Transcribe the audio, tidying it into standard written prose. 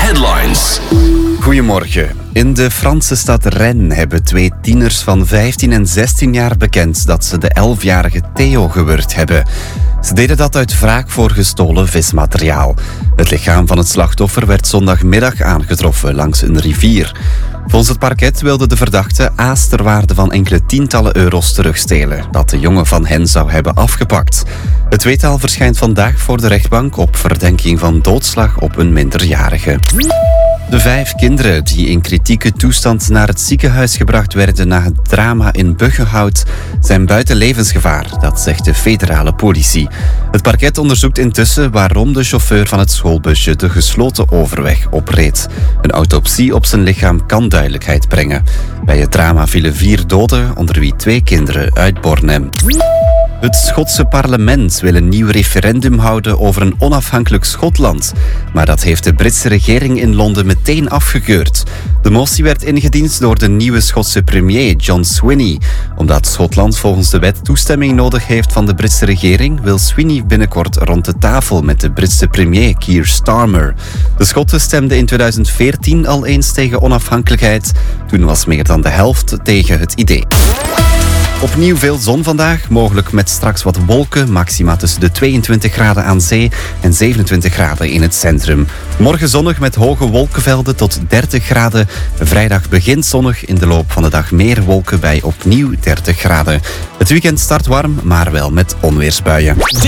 Headlines. Goedemorgen. In de Franse stad Rennes hebben 2 tieners van 15 en 16 jaar bekend dat ze de 11-jarige Theo gewurgd hebben. Ze deden dat uit wraak voor gestolen vismateriaal. Het lichaam van het slachtoffer werd zondagmiddag aangetroffen langs een rivier. Volgens het parket wilde de verdachte aas ter waarde van enkele tientallen euro's terugstelen, dat de jongen van hen zou hebben afgepakt. Het tweetal verschijnt vandaag voor de rechtbank op verdenking van doodslag op een minderjarige. De 5 kinderen die in kritieke toestand naar het ziekenhuis gebracht werden na het drama in Buggenhout zijn buiten levensgevaar, dat zegt de federale politie. Het parket onderzoekt intussen waarom de chauffeur van het schoolbusje de gesloten overweg opreed. Een autopsie op zijn lichaam kan duidelijkheid brengen. Bij het drama vielen 4 doden, onder wie 2 kinderen uit Bornem. Het Schotse parlement wil een nieuw referendum houden over een onafhankelijk Schotland. Maar dat heeft de Britse regering in Londen meteen afgekeurd. De motie werd ingediend door de nieuwe Schotse premier John Swinney. Omdat Schotland volgens de wet toestemming nodig heeft van de Britse regering, wil Swinney binnenkort rond de tafel met de Britse premier Keir Starmer. De Schotten stemden in 2014 al eens tegen onafhankelijkheid. Toen was meer dan de helft tegen het idee. Opnieuw veel zon vandaag, mogelijk met straks wat wolken, maxima tussen de 22 graden aan zee en 27 graden in het centrum. Morgen zonnig met hoge wolkenvelden tot 30 graden. Vrijdag begint zonnig, in de loop van de dag meer wolken bij opnieuw 30 graden. Het weekend start warm, maar wel met onweersbuien.